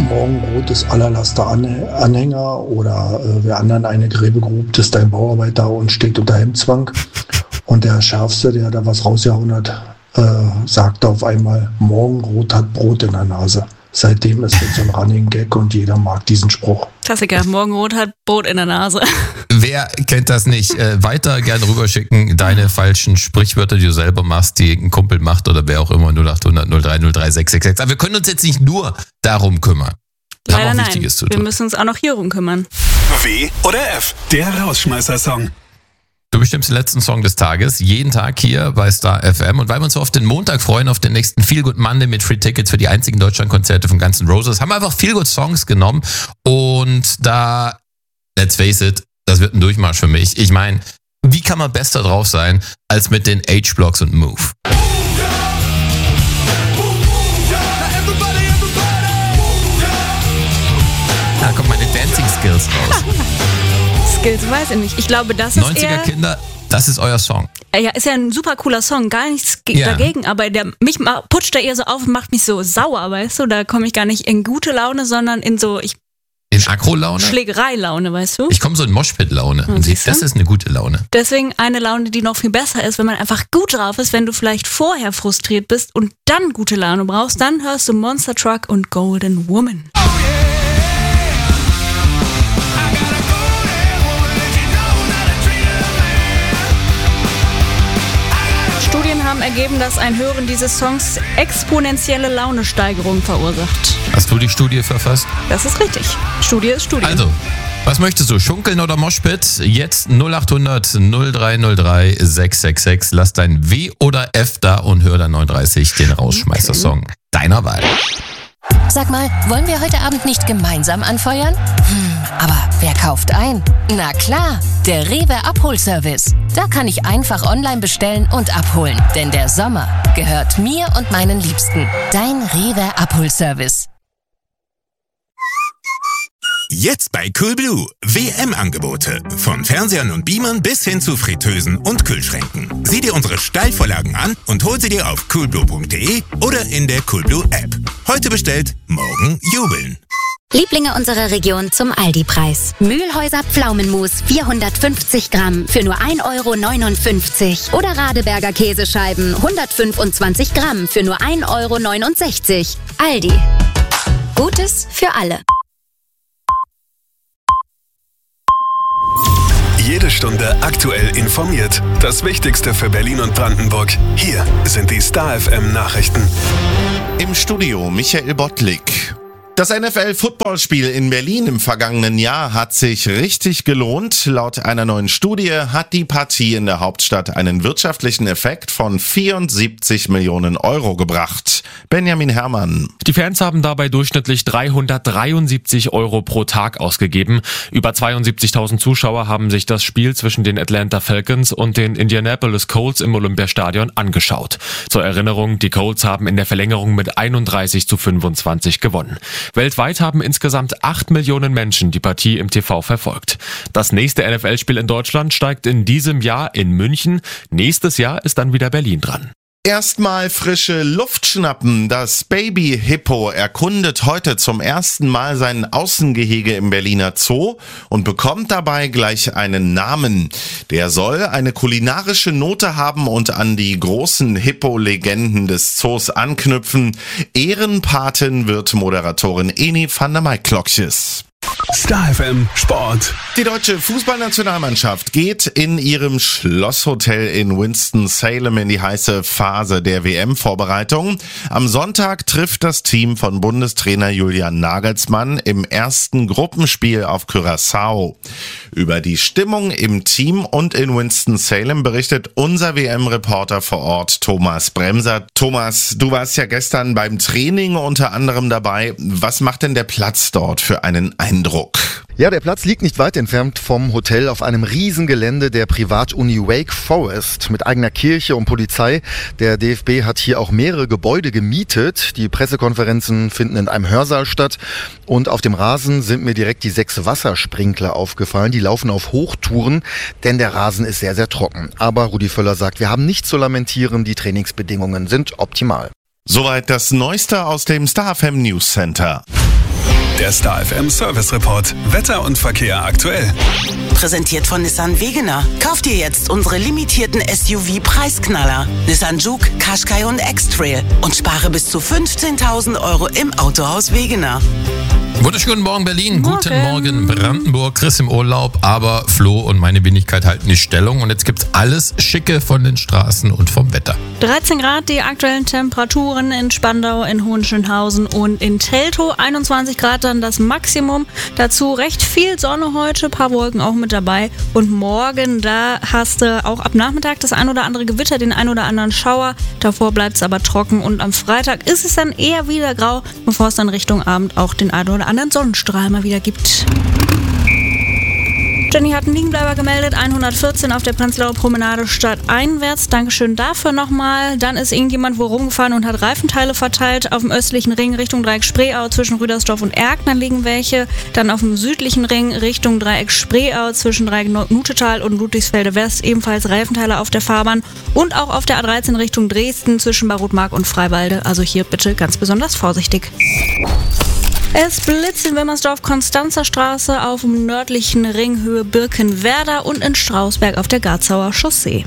Morgenrot ist allerlaster Anhänger oder wer anderen eine Gräbe grub, ist ein Bauarbeiter und steht unter Hemdzwang. Und der Schärfste, der da was rausgehauen hat, sagte auf einmal, Morgenrot hat Brot in der Nase. Seitdem ist es so ein Running Gag und jeder mag diesen Spruch. Klassiker, Morgenrot hat Brot in der Nase. Wer kennt das nicht? Weiter gerne rüberschicken, deine falschen Sprichwörter, die du selber machst, die ein Kumpel macht oder wer auch immer, 0800 03 03 666. Aber wir können uns jetzt nicht nur darum kümmern. Wir Leider haben auch nein, Wichtiges zu tun. wir müssen uns auch noch hierum kümmern. W oder F, der Rausschmeißer-Song. Du bestimmst den letzten Song des Tages, jeden Tag hier bei Star FM. Und weil wir uns so auf den Montag freuen, auf den nächsten Feel Good Monday mit Free Tickets für die einzigen Deutschlandkonzerte von Guns N' Roses, haben wir einfach Feel Good Songs genommen. Und da, let's face it, das wird ein Durchmarsch für mich. Ich meine, wie kann man besser drauf sein, als mit den H-Blocks und Move? Da kommen meine Dancing Skills raus. Skills weiß ich nicht. Ich glaube, das ist 90er eher... Kinder, das ist euer Song. Ja, ist ja ein super cooler Song, gar nichts Ja. dagegen, aber mich putscht er eher so auf und macht mich so sauer, weißt du? Da komme ich gar nicht in gute Laune, sondern in so In Aggro-Laune? Schlägerei-Laune, weißt du? Ich komme so in Moshpit-Laune. Und siehst du? das ist eine gute Laune. Deswegen eine Laune, die noch viel besser ist, wenn man einfach gut drauf ist, wenn du vielleicht vorher frustriert bist und dann gute Laune brauchst, dann hörst du Monster Truck und Golden Woman. Studien haben ergeben, dass ein Hören dieses Songs exponentielle Launesteigerung verursacht. Hast du die Studie verfasst? Das ist richtig. Studie ist Studie. Also, was möchtest du? Schunkeln oder Moshpit? Jetzt 0800 0303 666. Lass dein W oder F da und hör dann 39 den Rausschmeißer-Song deiner Wahl. Sag mal, wollen wir heute Abend nicht gemeinsam anfeuern? Aber wer kauft ein? Na klar, der Rewe Abholservice. Da kann ich einfach online bestellen und abholen. Denn der Sommer gehört mir und meinen Liebsten. Dein Rewe Abholservice. Jetzt bei Coolblue. WM-Angebote. Von Fernsehern und Beamern bis hin zu Fritteusen und Kühlschränken. Sieh dir unsere Steilvorlagen an und hol sie dir auf coolblue.de oder in der Coolblue-App. Heute bestellt, morgen jubeln. Lieblinge unserer Region zum Aldi-Preis. Mühlhäuser Pflaumenmus 450 Gramm für nur 1,59 € oder Radeberger Käsescheiben 125 Gramm für nur 1,69 €. Aldi. Gutes für alle. Jede Stunde aktuell informiert. Das Wichtigste für Berlin und Brandenburg. Hier sind die Star FM Nachrichten. Im Studio Michael Bottlik. Das NFL-Footballspiel in Berlin im vergangenen Jahr hat sich richtig gelohnt. Laut einer neuen Studie hat die Partie in der Hauptstadt einen wirtschaftlichen Effekt von 74 Millionen € gebracht. Benjamin Herrmann. Die Fans haben dabei durchschnittlich 373 € pro Tag ausgegeben. Über 72.000 Zuschauer haben sich das Spiel zwischen den Atlanta Falcons und den Indianapolis Colts im Olympiastadion angeschaut. Zur Erinnerung, die Colts haben in der Verlängerung mit 31:25 gewonnen. Weltweit haben insgesamt 8 Millionen Menschen die Partie im TV verfolgt. Das nächste NFL-Spiel in Deutschland steigt in diesem Jahr in München. Nächstes Jahr ist dann wieder Berlin dran. Erstmal frische Luft schnappen. Das Baby-Hippo erkundet heute zum ersten Mal sein Außengehege im Berliner Zoo und bekommt dabei gleich einen Namen. Der soll eine kulinarische Note haben und an die großen Hippo-Legenden des Zoos anknüpfen. Ehrenpatin wird Moderatorin Eni van der Maiklokjes. Star FM Sport. Die deutsche Fußballnationalmannschaft geht in ihrem Schlosshotel in Winston-Salem in die heiße Phase der WM-Vorbereitung. Am Sonntag trifft das Team von Bundestrainer Julian Nagelsmann im ersten Gruppenspiel auf Curaçao. Über die Stimmung im Team und in Winston-Salem berichtet unser WM-Reporter vor Ort Thomas Bremser. Thomas, du warst ja gestern beim Training unter anderem dabei. Was macht denn der Platz dort für einen Eindruck? Ja, der Platz liegt nicht weit entfernt vom Hotel auf einem Riesengelände der Privatuni Wake Forest mit eigener Kirche und Polizei. Der DFB hat hier auch mehrere Gebäude gemietet. Die Pressekonferenzen finden in einem Hörsaal statt und auf dem Rasen sind mir direkt die 6 Wassersprinkler aufgefallen. Die laufen auf Hochtouren, denn der Rasen ist sehr, sehr trocken. Aber Rudi Völler sagt, wir haben nichts zu lamentieren, die Trainingsbedingungen sind optimal. Soweit das Neueste aus dem Star FM News Center. Der Star FM Service Report. Wetter und Verkehr aktuell. Präsentiert von Nissan Wegener. Kauft ihr jetzt unsere limitierten SUV-Preisknaller. Nissan Juke, Qashqai und X-Trail. Und spare bis zu 15.000 € im Autohaus Wegener. Wunderschönen Morgen Berlin, guten Morgen Brandenburg, Chris im Urlaub, aber Flo und meine Wenigkeit halten die Stellung und jetzt gibt's alles Schicke von den Straßen und vom Wetter. 13 Grad die aktuellen Temperaturen in Spandau, in Hohenschönhausen und in Teltow, 21 Grad dann das Maximum, dazu recht viel Sonne heute, paar Wolken auch mit dabei und morgen, da hast du auch ab Nachmittag das ein oder andere Gewitter, den ein oder anderen Schauer, davor bleibt's aber trocken und am Freitag ist es dann eher wieder grau, bevor es dann Richtung Abend auch den ein oder anderen Sonnenstrahl mal wieder gibt. Jenny hat einen Liegenbleiber gemeldet, 114 auf der Prenzlauer Promenade stadteinwärts. Dankeschön dafür nochmal. Dann ist irgendjemand wo rumgefahren und hat Reifenteile verteilt. Auf dem östlichen Ring Richtung Dreieck Spreeau zwischen Rüdersdorf und Erkner liegen welche. Dann auf dem südlichen Ring Richtung Dreieck Spreeau zwischen Dreieck Nutetal und Ludwigsfelde West ebenfalls Reifenteile auf der Fahrbahn. Und auch auf der A13 Richtung Dresden zwischen Barutmark und Freiwalde. Also hier bitte ganz besonders vorsichtig. Es blitzt in Wilmersdorf Konstanzer Straße auf dem nördlichen Ring Höhe Birkenwerder und in Strausberg auf der Garzauer Chaussee.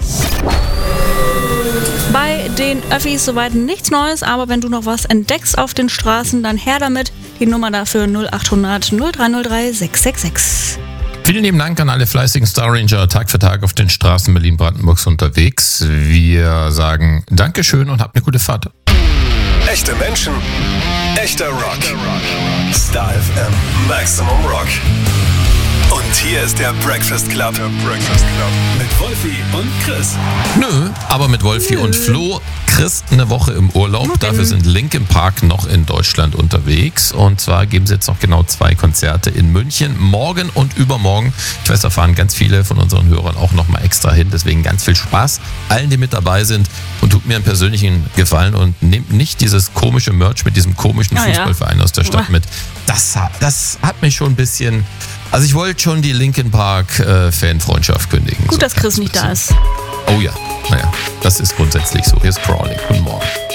Bei den Öffis soweit nichts Neues, aber wenn du noch was entdeckst auf den Straßen, dann her damit. Die Nummer dafür 0800 0303 666. Vielen lieben Dank an alle fleißigen Star Ranger Tag für Tag auf den Straßen Berlin-Brandenburgs unterwegs. Wir sagen Dankeschön und habt eine gute Fahrt. Echte Menschen, echter Rock. Star FM Maximum Rock. Und hier ist der Breakfast Club. Mit Wolfi und Chris. Nö, aber mit Wolfi und Flo. Chris eine Woche im Urlaub. Dafür sind Linkin Park noch in Deutschland unterwegs. Und zwar geben sie jetzt noch genau 2 Konzerte in München. Morgen und übermorgen. Ich weiß, da fahren ganz viele von unseren Hörern auch nochmal extra hin. Deswegen ganz viel Spaß allen, die mit dabei sind. Und tut mir einen persönlichen Gefallen und nehmt nicht dieses komische Merch mit diesem komischen Fußballverein aus der Stadt mit. Das hat mich schon ein bisschen... Also ich wollte schon die Linkin Park Fanfreundschaft kündigen. Gut, dass Chris nicht da ist. Oh ja, naja, das ist grundsätzlich so. Hier ist Crawling. Guten Morgen.